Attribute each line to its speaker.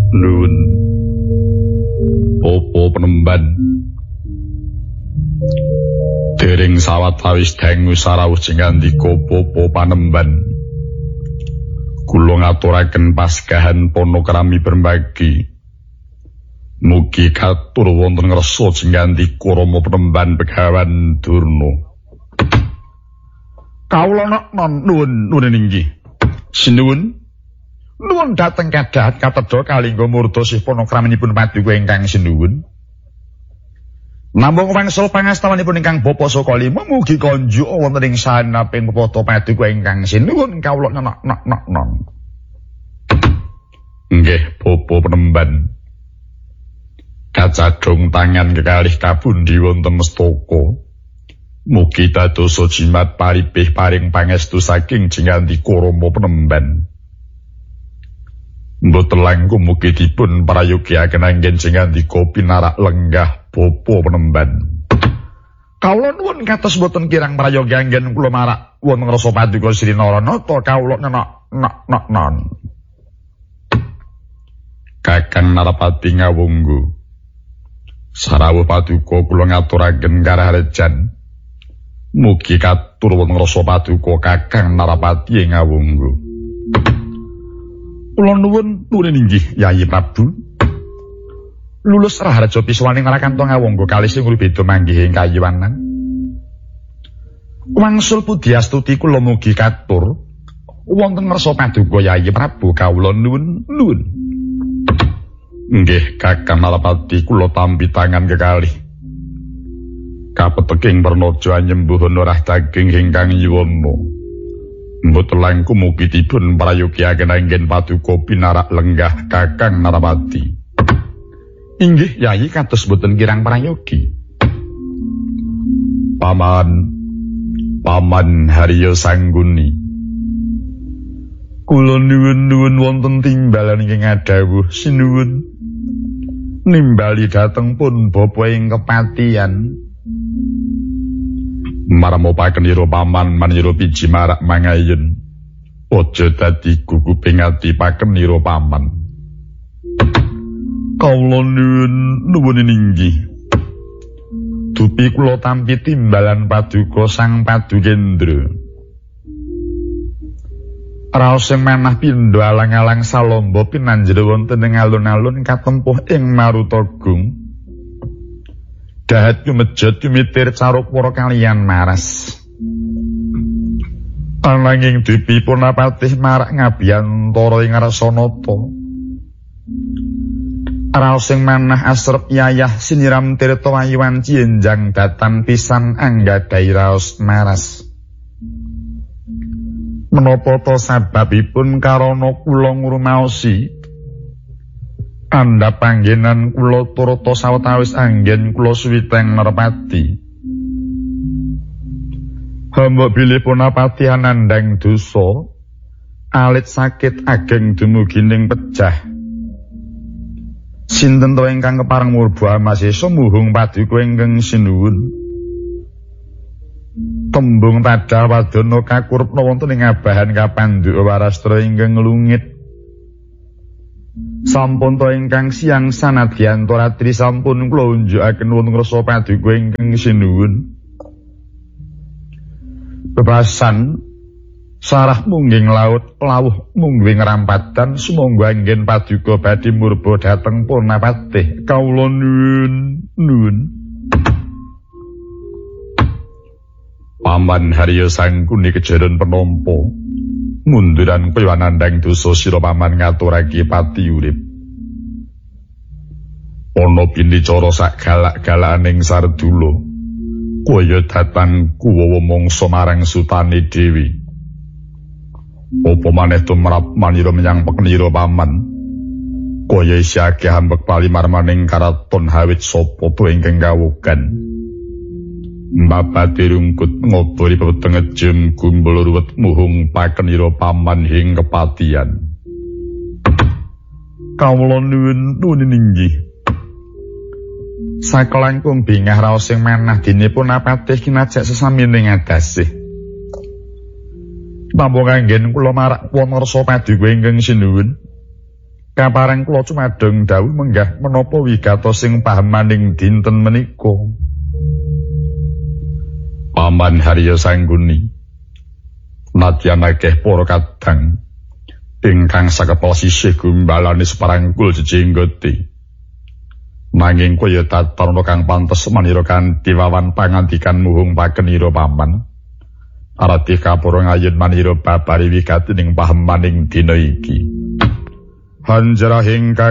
Speaker 1: Nuwun. Popo Penemban. Dering sawetawis dengu sarawuh jengandika Popo Panemban. Kula ngaturaken pasgahan panakrami berbagi. Mugi katur wonten ngresa jengandika Rama Penemban Begawan Durna. Kawula nuwun inggih. Sinuwun. Nuwun dhateng kadhat katedha kalingga murda sih panakraminipun paduka ingkang sinuwun. Namung wangsul pangastawanipun ingkang Bapa Saka Lima mugi konjuk wonten ing sanaping pepoto paduka ingkang sinuwun kawula non. Nggih Bapa Penemban. Kacadhong tangan kekalih kapundi wonten mestaka. Mugi dadosa jimat paripih paring pangestu saking jengandika Rama Penemban. Mboten langkung mugi dipun prayogiaken anggen jengandika pinarak lenggah Bapa Penemban. Kawula nuwun kados boten kirang prayogi anggen kula marak wonten rasa paduka Sri Naranata kawula non. Kakang Narapati ngawunggu. Sarawuh paduka kula ngaturaken kararejan. Mugi katur wonten rasa paduka Kakang Narapati ngawunggu. Kula nuwun inggih Yayi Prabu. Lulus raharja piswaning Rakanta ngawunggu kalih sing beda manggih ing kayiwanan. Wangsul pudiastuti kula mugi katur wonten ngrasa paduka Yayi Prabu kawula nuwun. Nggih Kakang Narapati kula tampi tangan kekalih. Kapeteking Pernaja nyembuh norah daging ingkang yiwana. Mboten langkung mugi dipun prayogiaken anggen paduka pinarak lenggah Kakang Narapati. Inggih Yayi kados boten kirang prayogi. Paman Harya Sangguni. Kula nuwun wonten timbalan ingkang adhawuh sinuwun. Nimbali dhateng pun bapa ing kepatian. Maramopaken ira paman manira piji marak mangayen. Aja dadi guguping ati paken ira paman. Kawula nuwun inggih. Dupi kula tampi timbalan paduka Sang Padukendra. Raos sing manah pindha alang-alang salomba pinanjero wonten ing alun-alun katempuh ing Marutagung. Dahat kumejot kumitir carupara kaliyan maras. Ananging Dewi Punapatih marak ngabiyantara ing Rasanata. Raos sing manah asrep yayah siniram tirta wayuwan cienjang datan pisan anggadhahi raos maras. Menapa ta sababipun karana kula ngrumaosi andhap panggenan kula turta sawetawis anggen kula suwiteng Narpati. Hamba bilih Punapati anandang dosa alit sakit ageng dumugining pejah. Sinten to ingkang kepareng murba amasesa muhung paduka ingkang sinuwun. Tembung tadah wadana kakurupna wonten ing abahan kapandhuka warastra ingkang lungit. Sampun to ingkang siang sanadyan to ratri sampun kula unjukaken wonten rasa paduka ingkang sinuwun. Bebasan sarah mungging laut lawuh mungging rampatan sumangga anggen paduka badhe murba dhateng Punapatih kawula nuwun. Paman Harya Sangguni kejaran penampa munduran kaya nandhang dosa sira paman ngaturake pati urip. Ana pinicara sak galak-galakaning Sardula kaya datang kuwawa mangsa marang sutane Dewi. Apa maneh tumrap manira menyang peknira paman kaya isih akeh hambek palimarmaning karaton hawit sapa to ingkang kawugan. Mbapati rungkut ngobori pepetenget jem gumbul ruwet muhung pakenira paman hing kepatian. Kawula nuwun inggih. Sakelangkung bingah raos sing manah dene Punapatih kinajak sesamining adasih. Tambung anggen kula marak wonten rasa paduka ingkang sinuwun. Kapareng kula cumadeng dawuh menggah menapa wigatos sing pahamaning dinten menika. Paman Harya Sangguni. Nadyan akeh para kadang ingkang sakepel sisih gumbalane separangkul jejenggote. Nanging kaya tatarana kang pantes manira kanthi wawan pangandikan muhung pakenira paman. Arati kapura ngayun manira babari wigatining pahamaning dina iki. Hanjarah ingkang